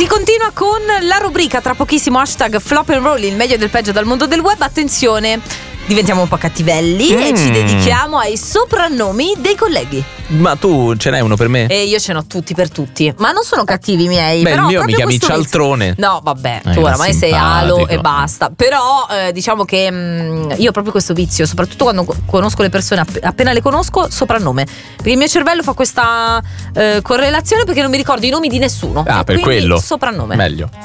Si continua con la rubrica, tra pochissimo hashtag Flop and Roll, il meglio del peggio dal mondo del web. Attenzione, diventiamo un po' cattivelli e ci dedichiamo ai soprannomi dei colleghi. Ma tu ce n'hai uno per me? E io ce n'ho tutti per tutti, ma non sono cattivi i miei. Beh, però il mio mi proprio chiami questo cialtrone. No, vabbè, tu oramai sei alo e basta. Però diciamo che io ho proprio questo vizio, soprattutto quando conosco le persone, appena le conosco, soprannome. Perché il mio cervello fa questa correlazione, perché non mi ricordo i nomi di nessuno. Ah, per quindi quello soprannome. meglio.